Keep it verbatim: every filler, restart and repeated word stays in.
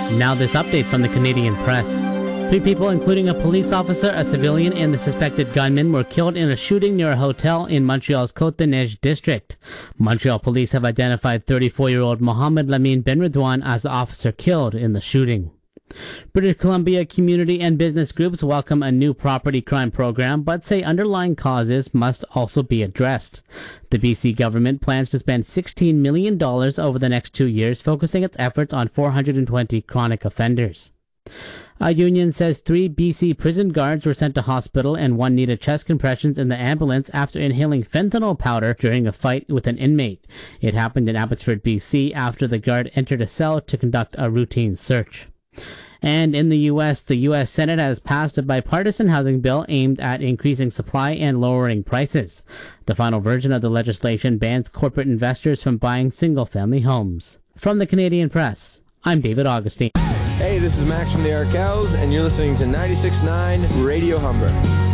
Now this update from the Canadian Press. Three people, including a police officer, a civilian, and the suspected gunman, were killed in a shooting near a hotel in Montreal's Côte-des-Neiges district. Montreal police have identified thirty-four-year-old Mohamed Lamine Benredouane as the officer killed in the shooting. British Columbia community and business groups welcome a new property crime program, but say underlying causes must also be addressed. The B C government plans to spend sixteen million dollars over the next two years, focusing its efforts on four hundred twenty chronic offenders. A union says three B C prison guards were sent to hospital and one needed chest compressions in the ambulance after inhaling fentanyl powder during a fight with an inmate. It happened in Abbotsford, B C after the guard entered a cell to conduct a routine search. And in the U S, the U S Senate has passed a bipartisan housing bill aimed at increasing supply and lowering prices. The final version of the legislation bans corporate investors from buying single-family homes. From the Canadian Press, I'm David Augustine. Hey, this is Max from the Arkells, and you're listening to ninety-six point nine Radio Humber.